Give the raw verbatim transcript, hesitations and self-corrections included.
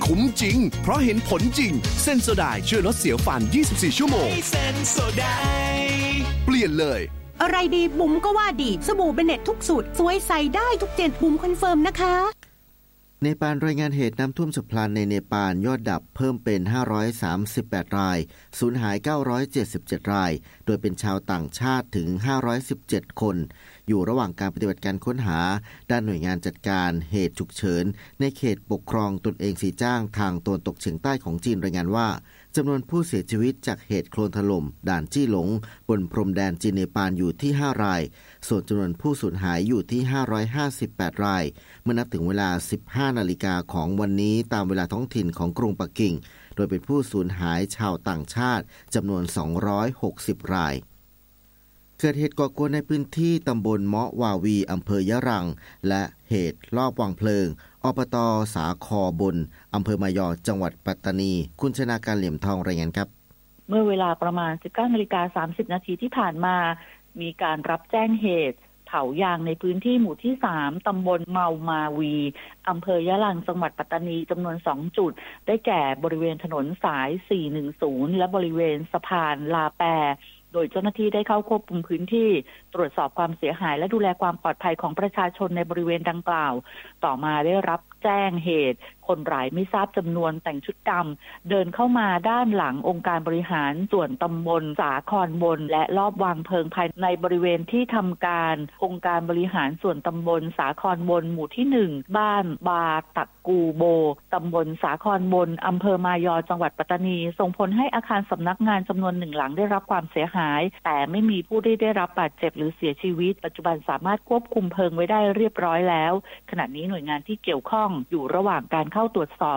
คุ้มจริงเพราะเห็นผลจริงเซนโซไดช่วยลดเสียวฟันยี่สิบสี่ชั่วโมงเซนโซไดเปลี่ยนเลยอะไรดีบุ๋มก็ว่าดีสบู่เบเน็ตทุกสูตรสวยใส่ได้ทุกเจนบุ๋มคอนเฟิร์มนะคะเนปาลรายงานเหตุน้ำท่วมฉับพลันในเนปาลยอดดับเพิ่มเป็นห้าร้อยสามสิบแปดรายสูญหายเก้าร้อยเจ็ดสิบเจ็ดรายโดยเป็นชาวต่างชาติถึงห้าร้อยสิบเจ็ดคนอยู่ระหว่างการปฏิบัติการค้นหาด้านหน่วยงานจัดการเหตุฉุกเฉินในเขตปกครองตนเองสีจ้างทางตะวันตกเฉียงใต้ของจีนรายงานว่าจำนวนผู้เสียชีวิตจากเหตุโคลนถล่มด่านจี้หลงบนพรมแดนจีนเนปาลอยู่ที่ห้ารายส่วนจำนวนผู้สูญหายอยู่ที่ห้าร้อยห้าสิบแปดรายเมื่อนับถึงเวลา สิบห้านาฬิกาของวันนี้ตามเวลาท้องถิ่นของกรุงปักกิ่งโดยเป็นผู้สูญหายชาวต่างชาติจำนวนสองร้อยหกสิบรายเกิดเหตุก่อกวนในพื้นที่ตำบลเมาะวาวีอำเภอยะรังและเหตุลอบวางเพลิงอบต.สาคอบนอำเภอมายอจังหวัดปัตตานีคุณชนาการเหลี่ยมทองรายงานครับเมื่อเวลาประมาณ สิบเก้านาฬิกาสามสิบนาทีที่ผ่านมามีการรับแจ้งเหตุเผายางในพื้นที่หมู่ที่สามตำบลเมามาวีอำเภอยะรังจังหวัดปัตตานีจำนวนสองจุดได้แก่บริเวณถนนสายสี่หนึ่งศูนย์และบริเวณสะพานลาแปโดยเจ้าหน้าที่ได้เข้าควบคุมพื้นที่ตรวจสอบความเสียหายและดูแลความปลอดภัยของประชาชนในบริเวณดังกล่าวต่อมาได้รับแจ้งเหตุคนร้ายไม่ทราบจำนวนแต่งชุดดำเดินเข้ามาด้านหลังองค์การบริหารส่วนตำบลสาครบนและลอบวางเพลิงภายในบริเวณที่ทำการองค์การบริหารส่วนตำบลสาครบนหมู่ที่หนึ่งบ้านบาตักกูโบตำบลสาครบนอำเภอมายอจังหวัดปัตตานีส่งผลให้อาคารสำนักงานจำนวนหนึ่งหลังได้รับความเสียหายแต่ไม่มีผู้ได้ได้รับบาดเจ็บหรือเสียชีวิตปัจจุบันสามารถควบคุมเพลิงไว้ได้เรียบร้อยแล้วขณะนี้หน่วยงานที่เกี่ยวข้องอยู่ระหว่างการเข้าตรวจสอบ